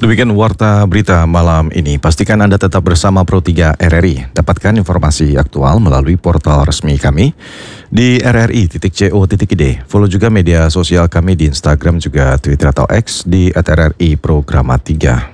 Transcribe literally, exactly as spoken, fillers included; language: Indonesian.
Demikian warta berita malam ini. Pastikan Anda tetap bersama Pro tiga R R I. Dapatkan informasi aktual melalui portal resmi kami di r r i titik co titik i d. Follow juga media sosial kami di Instagram juga Twitter atau X di at r r i programa tiga.